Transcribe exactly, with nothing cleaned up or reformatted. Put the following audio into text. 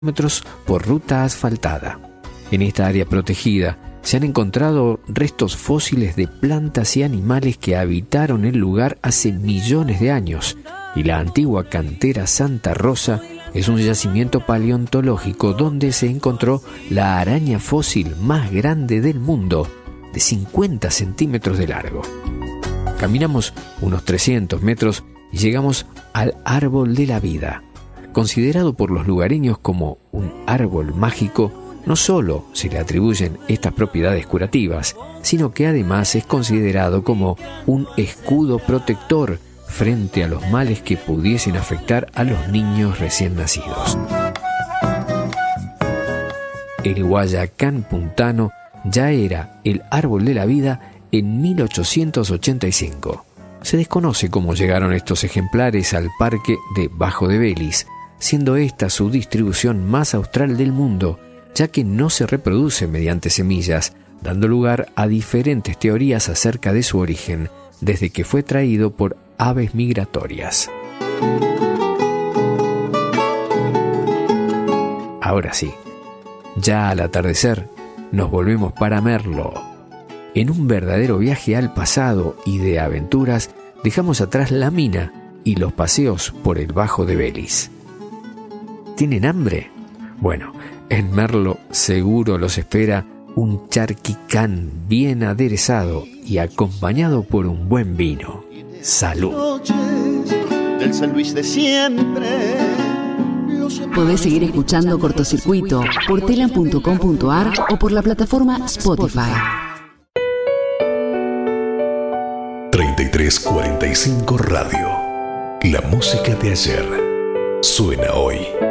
kilómetros por ruta asfaltada. En esta área protegida se han encontrado restos fósiles de plantas y animales que habitaron el lugar hace millones de años, y la antigua cantera Santa Rosa es un yacimiento paleontológico donde se encontró la araña fósil más grande del mundo, de cincuenta centímetros de largo. Caminamos unos trescientos metros y llegamos al árbol de la vida. Considerado por los lugareños como un árbol mágico, no solo se le atribuyen estas propiedades curativas, sino que además es considerado como un escudo protector frente a los males que pudiesen afectar a los niños recién nacidos. El Guayacán puntano ya era el árbol de la vida en mil ochocientos ochenta y cinco. Se desconoce cómo llegaron estos ejemplares al parque de Bajo de Belis, siendo esta su distribución más austral del mundo, ya que no se reproduce mediante semillas, dando lugar a diferentes teorías acerca de su origen, desde que fue traído por aves migratorias. Ahora sí, ya al atardecer, nos volvemos para Merlo. En un verdadero viaje al pasado y de aventuras, dejamos atrás la mina y los paseos por el Bajo de Belis. ¿Tienen hambre? Bueno, en Merlo seguro los espera un charquicán bien aderezado y acompañado por un buen vino. ¡Salud! Del San Luis de siempre. Podés seguir escuchando Cortocircuito por telam punto com punto ar o por la plataforma Spotify. treinta y tres cuarenta y cinco Radio. La música de ayer suena hoy.